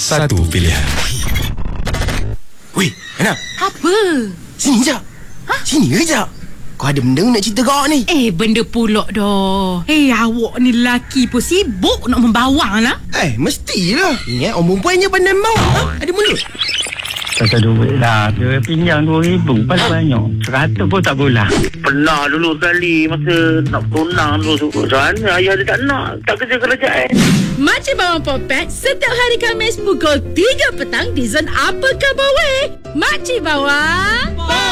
satu pilihan. Weh, Ana, Apa? sini jap. Sini kejap. Kau ada benda nak cerita kau ni? Benda pula dah. Awak ni lelaki pun sibuk nak membawang lah. Mestilah. Ingat orang perempuan je pandai bawa. Ada mulut. Pasal duit lah. Dia pinjam 2,000. Pasal banyak. 100 pun tak boleh. Pernah dulu sekali masa nak tunang dulu. Sana ayah dia tak nak. Tak kerja kerajaan. Makcik Bawang Popet setiap hari Khamis pukul 3 petang di Zon Apa Khabar Weh. Makcik Bawang